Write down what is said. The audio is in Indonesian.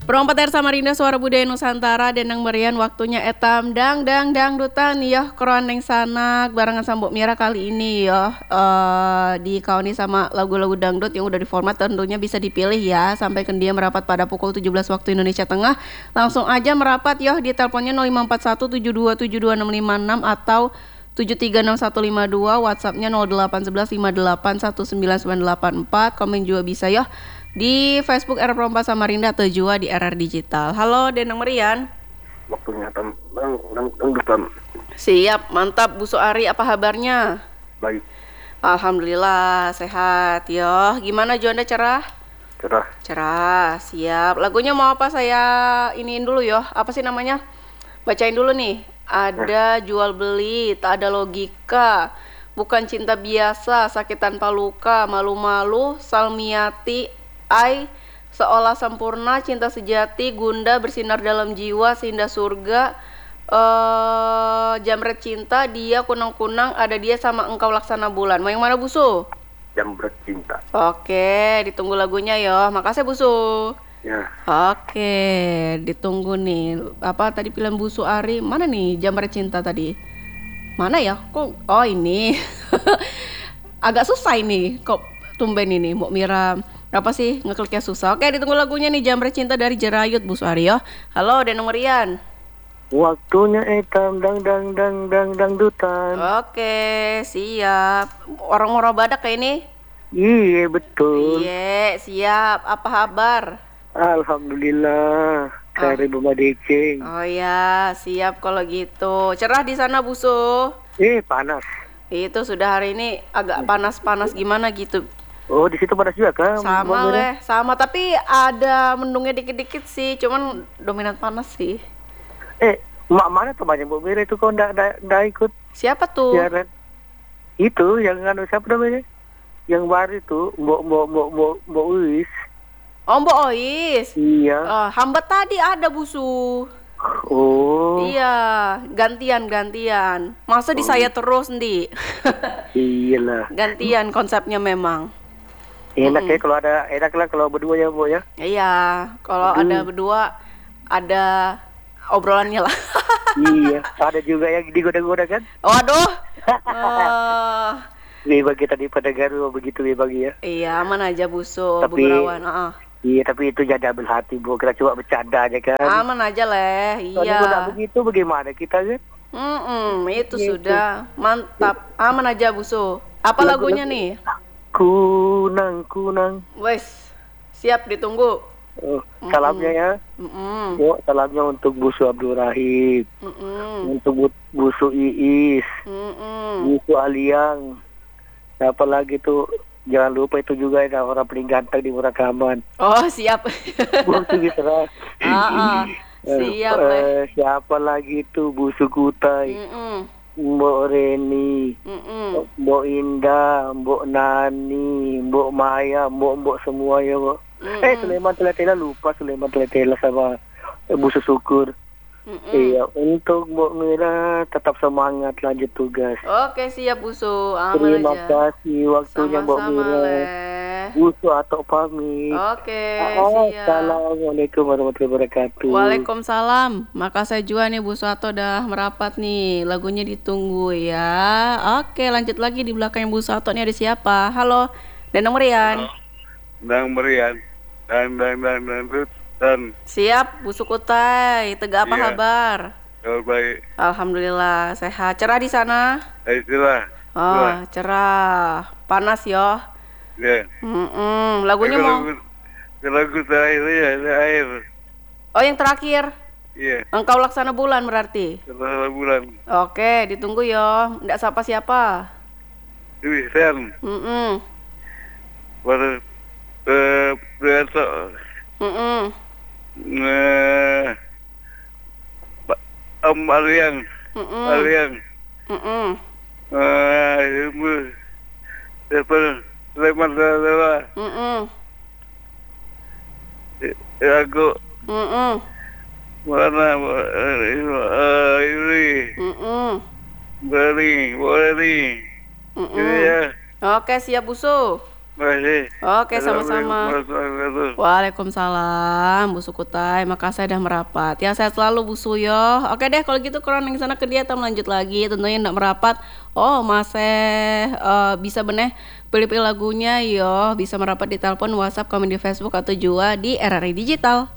Perompat Air Samarinda Suara Budaya Nusantara Denang Merian waktunya etam dangdutan ya keroneng sanak barengan Sambok Mira kali ini ya dikauni sama lagu-lagu dangdut yang udah diformat tentunya bisa dipilih ya sampai dia merapat pada pukul 17 waktu Indonesia Tengah langsung aja merapat ya di teleponnya 0541727256 atau 736152 WhatsAppnya 0811581994 komen juga bisa ya di Facebook RR Perompak Samarinda atau juga di RR Digital. Halo Denang Merian. Waktunya dangdutan. Siap, mantap Bu Soari, apa kabarnya? Baik. Alhamdulillah sehat yo. Gimana Juanda cerah? Cerah. Cerah, siap. Lagunya mau apa saya iniin dulu yo? Apa sih namanya? Bacain dulu nih. Ada jual beli, tak ada logika. Bukan cinta biasa, sakit tanpa luka, malu-malu, Salmiati, Ai, seolah sempurna, cinta sejati, Gunda bersinar dalam jiwa, seindah surga, Jamret cinta, dia kunang-kunang, ada dia sama engkau laksana bulan. Mau yang mana Busu? Jamret cinta. Oke, ditunggu lagunya yo. Makasih Busu. Ya. Oke, ditunggu nih. Apa tadi pilihan Busu Ari? Mana nih Jamret cinta tadi? Mana ya? Kok? Oh ini. Agak susah ini. Kok tumben ini Mbok Mira. Apa sih ngekliknya susah? Oke, ditunggu lagunya nih Jamret cinta dari Jerayut Bu Suaryo. Halo Denang Merian. Waktunya etam dangdutan. Oke, siap. Orang Moro Badak kayak ini? Iya betul. Iya, siap. Apa kabar? Alhamdulillah. Kari Deceng. Oh ya, siap kalau gitu. Cerah di sana Busu. Panas. Itu sudah hari ini agak panas-panas gimana gitu. Oh, di situ panas juga kan? Sama leh, sama tapi ada mendungnya dikit-dikit sih, cuman dominan panas sih. Mak mana tuh banyak Mbak Mira itu kok ndak ikut? Siapa tuh? Siaran. Itu yang siapa namanya? Yang baru itu Mbak Uis. Oh, Mbak Ois. Iya. Hamba tadi ada Busu. Oh. Iya, gantian. Masa di saya terus Ndi? Iyalah. Gantian konsepnya memang. Enak ya kalau ada, enak lah kalau berdua ya Bu ya. Iya, kalau ada berdua ada obrolannya lah. Iya, ada juga yang digoda-goda kan? Waduh. Bebag kita di pendengar begitu bebag ya. Iya, aman aja Busu, Tapi, Bugarawan. Iya, tapi itu jangan ambil hati Bu, kita coba bercanda aja kan. Aman aja leh, iya. Kalau begitu bagaimana kita kan? Itu sudah mantap. Aman aja Busu. Apa lagunya nih? Kunang. Wes, siap ditunggu. Salamnya ya. Yo, salamnya untuk Busu Abdul Rahim. Untuk Busu Iis. Busu Aliang. Siapa lagi tuh? Jangan lupa itu juga ada orang paling ganteng di Murakaman. Oh, siap. Busu Gisra. Siap. Siapa lagi tuh? Busu Kutai. Mbok Reni, Mbok Indah, Mbok Nani, Mbok Maya, Mbok semua ya Mbok. Sulaiman Teletela lupa Sulaiman Teletela sama Busu Syukur. Iya, untuk Mbok Mira tetap semangat lanjut tugas. Oke, siap Busu. Aman Terima aja. kasih waktunya Mbok Mira. Busu atau pamit. Oke, siap. Assalamualaikum warahmatullahi wabarakatuh. Waalaikumsalam. Makasih juga nih Bu Suato udah merapat nih. Lagunya ditunggu ya. Oke, lanjut lagi di belakang Bu Suato nih ada siapa? Halo, Denang Merian. Denang Merian. Dan Siap, Bu Sukutai. Tegak apa kabar? baik. Alhamdulillah sehat. Cerah di sana? Cerah. Oh, cerah. Panas yo. Ya. Lagunya mau? Lagu terakhir ya, air. Oh, yang terakhir. Iya. Engkau laksana bulan berarti. Setelah bulan. Oke, ditunggu yo. Nggak siapa-siapa. Tulisan. Pada besok. Aliang. Sulaiman Teletela. Aku. Mana ini. Beri. Ini ya. Oke, siap Busu. Makasih. Oke, sama-sama. Assalamualaikum. Waalaikumsalam, Bu Sukutai. Makasih udah merapat. Ya, sehat selalu Bu Suyo. Oke deh, kalau gitu kurang yang sana ke dia atau lanjut lagi. Tentunya ndak merapat. Oh, masih bisa beneh pilih-pilih lagunya yo. Bisa merapat di telepon, WhatsApp, komen di Facebook atau juga di RRI Digital.